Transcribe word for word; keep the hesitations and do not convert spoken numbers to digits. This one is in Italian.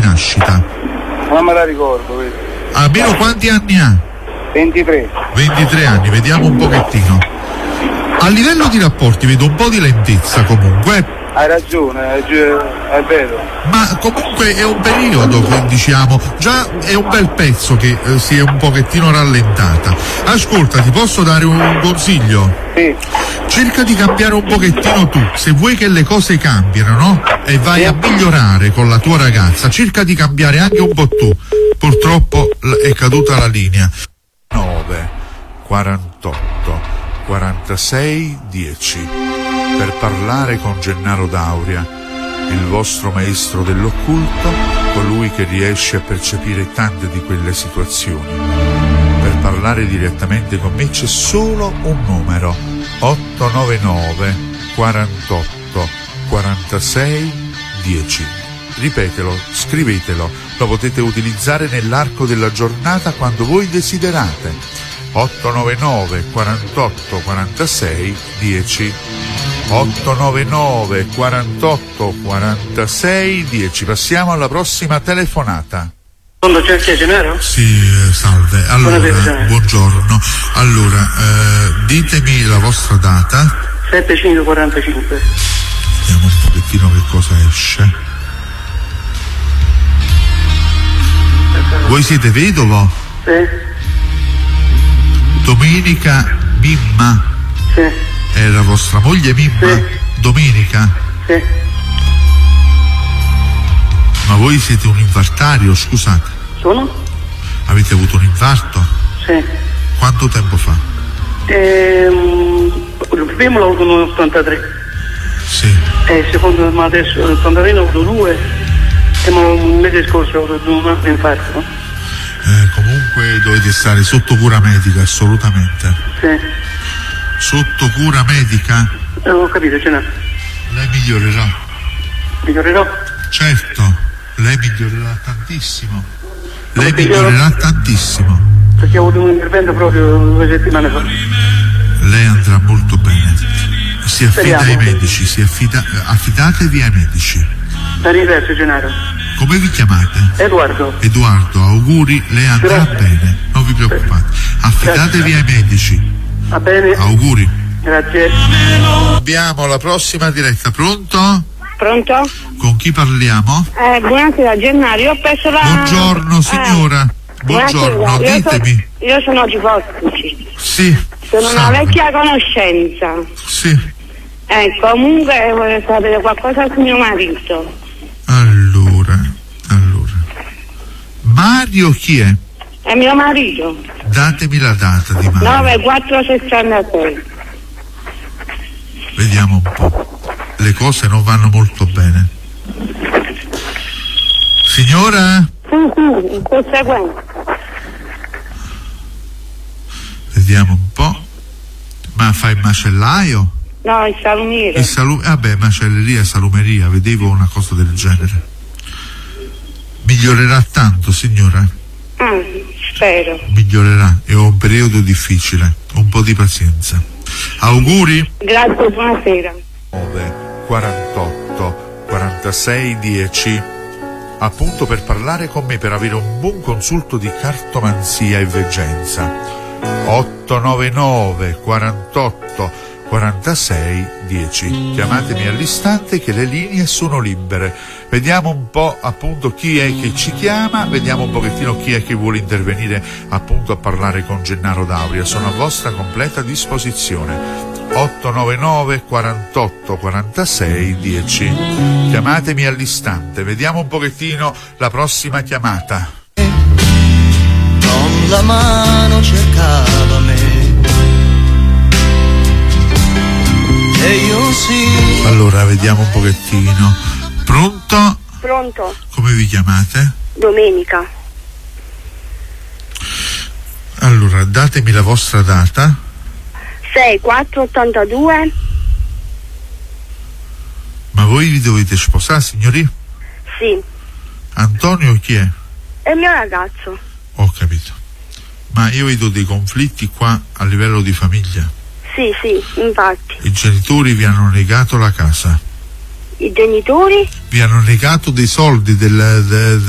nascita? Non me la ricordo, vedi. Almeno quanti anni ha? ventitré. ventitré anni, vediamo un pochettino. A livello di rapporti vedo un po' di lentezza comunque. Hai ragione, è, è vero. Ma comunque è un periodo che diciamo, già è un bel pezzo che eh, si è un pochettino rallentata. Ascolta, ti posso dare un consiglio? Sì. Cerca di cambiare un pochettino tu, se vuoi che le cose cambiano, no? E vai a migliorare con la tua ragazza, cerca di cambiare anche un po' tu. Purtroppo è caduta la linea. nove quarantotto quarantasei dieci per parlare con Gennaro D'Auria, il vostro maestro dell'occulto, colui che riesce a percepire tante di quelle situazioni. Per parlare direttamente con me c'è solo un numero: otto nove nove quarantotto quarantasei dieci. Ripetelo, scrivetelo, lo potete utilizzare nell'arco della giornata quando voi desiderate. otto nove nove quarantotto quarantasei dieci. otto nove nove quarantotto quarantasei dieci. Passiamo alla prossima telefonata. Quando c'è il Gennaro? Sì, eh, salve. Allora, buongiorno. Allora, eh, ditemi la vostra data. sette cinque quarantacinque. Vediamo un pochettino che cosa esce. Voi siete vedovo? Sì. Domenica Mimma? Sì. È la vostra moglie Mimma? Sì. Domenica? Sì. Ma voi siete un infartario, scusate? Sono? Avete avuto un infarto? Sì. Quanto tempo fa? Ehm, il primo l'ho avuto nell'ottantatré. Sì. E il secondo, ma adesso nell'ottantatré ne ho avuto due. E ma un mese scorso ho avuto un altro infarto, no? Eh, comunque dovete stare sotto cura medica, assolutamente. Sì. Sotto cura medica? Eh, ho capito, ce n'è. Lei migliorerà. Migliorerò? Certo, lei migliorerà tantissimo. Lei migliorerà tantissimo. Perché ho avuto un intervento proprio due settimane fa. Lei andrà molto bene. Si affida Speriamo. ai medici, si affida, affidatevi ai medici. La ringrazio, Gennaro. Come vi chiamate? Edoardo. Edoardo, auguri, lei andrà Grazie. bene, non vi preoccupate. Affidatevi ai medici. Va bene? Auguri. Grazie. Abbiamo la prossima diretta, pronto? Pronto? Con chi parliamo? Eh, buonasera Gennaro, io ho perso la... Buongiorno signora, Eh, buongiorno, buonasera. Io ditemi. so- Io sono Gipostici, Sì, sono una salve. vecchia conoscenza. Sì, Eh, comunque voglio sapere qualcosa su mio marito. allora, allora. Mario chi è? È mio marito, Datemi la data di Mario. nove quattro sessantasei. Vediamo un po'. Le cose non vanno molto bene. Signora? Sì, sì, sto seguendo. Vediamo un po'. Ma fa il macellaio? No, il salumiere. Il salu- vabbè, macelleria, salumeria, vedevo una cosa del genere. Migliorerà tanto, signora? Ah, spero. Migliorerà, è un periodo difficile, un po' di pazienza. Auguri. Grazie, buonasera. nove quarantotto quarantasei dieci. Appunto per parlare con me, per avere un buon consulto di cartomanzia e veggenza. otto nove nove quarantotto quarantasei dieci. Chiamatemi all'istante che le linee sono libere. Vediamo un po' appunto chi è che ci chiama, vediamo un pochettino chi è che vuole intervenire appunto a parlare con Gennaro D'Auria. Sono a vostra completa disposizione. otto nove nove quarantotto quarantasei dieci. Chiamatemi all'istante. Vediamo un pochettino la prossima chiamata. Con la mano cercava me e io sì. Allora vediamo un pochettino. Pronto? Pronto? Come vi chiamate? Domenica. Allora datemi la vostra data. sei quattro ottantadue. Ma voi vi dovete sposare, signori? Sì. Antonio chi è? È il mio ragazzo. Ho capito. Ma io vedo dei conflitti qua a livello di famiglia. Sì, sì, infatti. I genitori vi hanno negato la casa. I genitori? Vi hanno negato dei soldi del, del